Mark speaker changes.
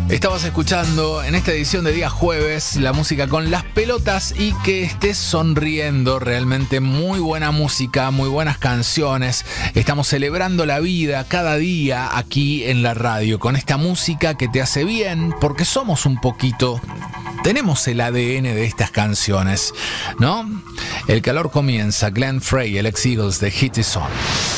Speaker 1: Estabas escuchando en esta edición de día jueves la música con Las Pelotas y que estés sonriendo. Realmente muy buena música, muy buenas canciones. Estamos celebrando la vida cada día aquí en la radio con esta música que te hace bien porque somos un poquito... Tenemos el ADN de estas canciones, ¿no? El calor comienza. Glenn Frey, el ex Eagles de Hit Is On.